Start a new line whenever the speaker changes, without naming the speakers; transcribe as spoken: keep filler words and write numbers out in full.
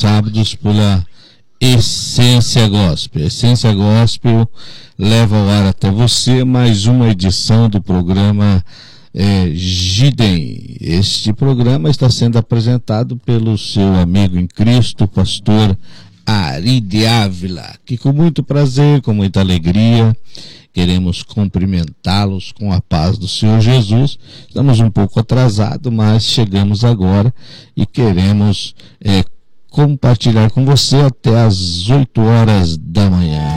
sábados pela Essência Gospel. Essência Gospel leva ao ar até você mais uma edição do programa é, Gidem. Este programa está sendo apresentado pelo seu amigo em Cristo, pastor Ari de Ávila, que com muito prazer, com muita alegria, queremos cumprimentá-los com a paz do Senhor Jesus. Estamos um pouco atrasados, mas chegamos agora e queremos é, compartilhar com você até às oito horas da manhã.